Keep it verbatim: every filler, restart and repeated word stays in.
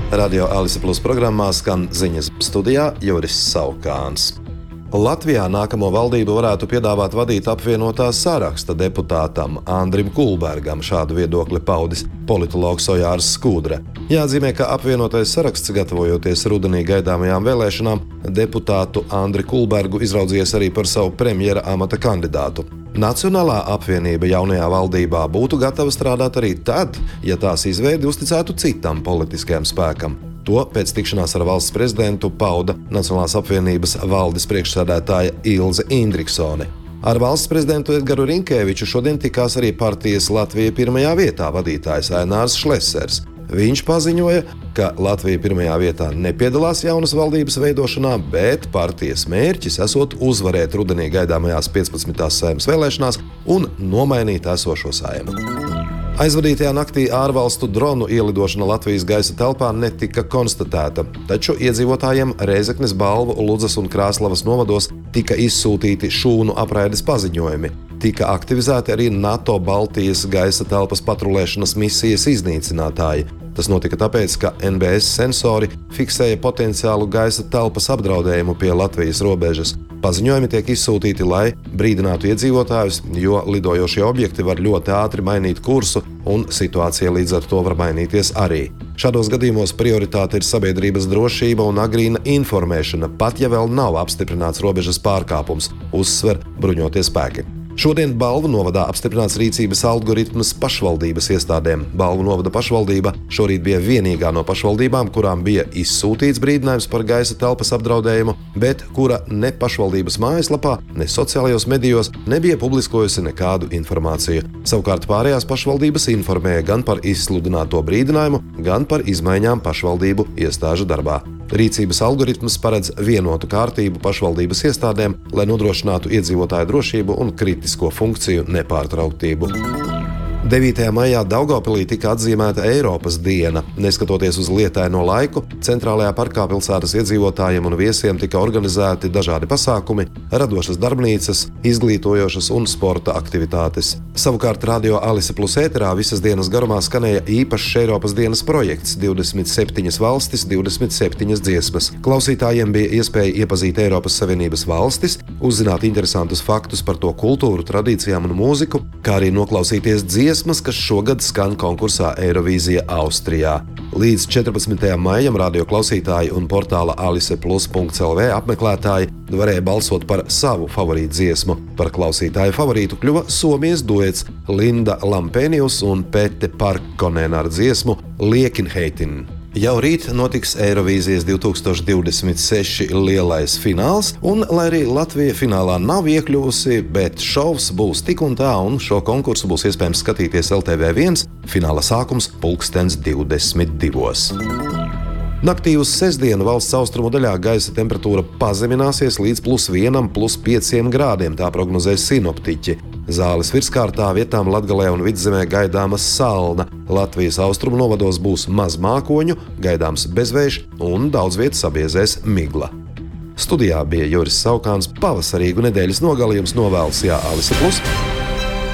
Radio Alise Plus programmā skan ziņas, studijā Juris Saukāns. Latvijā nākamo valdību varētu piedāvāt vadīt apvienotā saraksta deputātam Andrim Kulbergam, šādu viedokli paudis politologs Ojārs Skudra. Jāatzīmē, ka apvienotais saraksts, gatavojoties rudenī gaidāmajām vēlēšanām, deputātu Andri Kulbergu izraudzījies arī par savu premjera amata kandidātu. Nacionālā apvienība jaunajā valdībā būtu gatava strādāt arī tad, ja tās izveidi uzticētu citam politiskajam spēkam. To pēc tikšanās ar valsts prezidentu pauda Nacionālās apvienības valdes priekšsēdētāja Ilze Indriksone. Ar valsts prezidentu Edgaru Rinkēviču šodien tikās arī partijas Latvija pirmajā vietā vadītājs Ainārs Šlesers. Viņš paziņoja, ka Latvija pirmajā vietā nepiedalās jaunas valdības veidošanā, bet partijas mērķis esot uzvarēt rudenī gaidāmajās piecpadsmitās Saeimas vēlēšanās un nomainīt esošo Saimu. Aizvadītajā naktī ārvalstu dronu ielidošana Latvijas gaisa telpā netika konstatēta, taču iedzīvotājiem Rēzeknes, Balvu, Ludzas un Krāslavas novados tika izsūtīti šūnu apraides paziņojumi. Tika aktivizēti arī NATO Baltijas gaisa telpas patrulēšanas misijas iznīcinātāji. Tas notika tāpēc, ka N B S sensori fiksēja potenciālu gaisa telpas apdraudējumu pie Latvijas robežas. Paziņojumi tiek izsūtīti, lai brīdinātu iedzīvotājus, jo lidojošie objekti var ļoti ātri mainīt kursu, un situācija līdz ar to var mainīties arī. Šādos gadījumos prioritāte ir sabiedrības drošība un agrīna informēšana, pat ja vēl nav apstiprināts robežas pārkāpums, uzsver bruņotie spēki. Šodien Balvu novadā apstiprināts rīcības algoritms pašvaldības iestādēm. Balvu novada pašvaldība šorīt bija vienīgā no pašvaldībām, kurām bija izsūtīts brīdinājums par gaisa telpas apdraudējumu, bet kura ne pašvaldības mājaslapā, ne sociālajos medijos nebija publiskojusi nekādu informāciju. Savukārt pārējās pašvaldības informēja gan par izsludināto brīdinājumu, gan par izmaiņām pašvaldību iestāžu darbā. Rīcības algoritms paredz vienotu kārtību pašvaldības iestādēm, lai nodrošinātu iedzīvotāju drošību un kritisko funkciju nepārtrauktību. devītajā maijā Daugavpilī tika atzīmēta Eiropas diena. Neskatoties uz lietaino laiku, centrālajā parkā pilsētas iedzīvotājiem un viesiem tika organizēti dažādi pasākumi, radošas darbnīcas, izglītojošas un sporta aktivitātes. Savukārt Radio Alise Plus ēterā visas dienas garumā skanēja īpašs Eiropas dienas projekts – divdesmit septiņas valstis, divdesmit septiņas dziesmas. Klausītājiem bija iespēja iepazīt Eiropas Savienības valstis, uzzināt interesantus faktus par to kultūru, tradīcijām un mūziku, kā arī noklausīties dziesmas, kas šogad skan konkursā Eirovīzija Austrijā. Līdz četrpadsmitajam maijam radio klausītāji un portāla aliseplus punkts l v apmeklētāji varēja balsot par savu favorītu dziesmu. Par klausītāju favorītu kļuva Somijas duets Linda Lampēnius un Pete Parkkonen ar dziesmu Liekinheitin. Jau rīt notiks Eirovīzijas divi tūkstoši divdesmit seši lielais fināls, un, lai arī Latvija finālā nav iekļuvusi, bet šovs būs tik un tā, un šo konkursu būs iespējams skatīties L T V viens, fināla sākums pulkstens divdesmit divos. Naktī uz sestdienu valsts austrumu daļā gaisa temperatūra pazemināsies līdz plus vienam, plus pieciem grādiem, tā prognozē sinoptiķi. Zāles virskārtā vietām Latgalē un Vidzemē gaidāmas salna. Latvijas austrumu novados būs maz mākoņu, gaidāms bezvējš un daudz vietas sabiezēs migla. Studijā bija Juris Saukāns, pavasarīgu nedēļas nogali jums novēlas Jā Alise Plus.